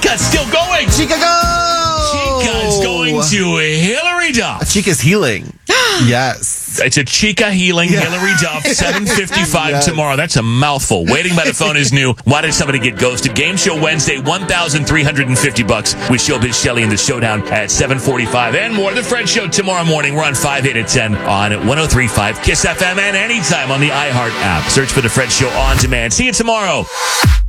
Chica's still going. Chica, go! Chica's going to Hillary Duff. Chica's healing. Yes. It's a Chica healing Hillary Duff, 7:55 tomorrow. That's a mouthful. Waiting by the phone is new. Why did somebody get ghosted? Game show Wednesday, $1,350 with Showbiz Shelley in the showdown at 7:45 and more. The Fred Show tomorrow morning. We're on 5, 8, and 10 on 103.5 Kiss FM and anytime on the iHeart app. Search for the Fred Show on demand. See you tomorrow.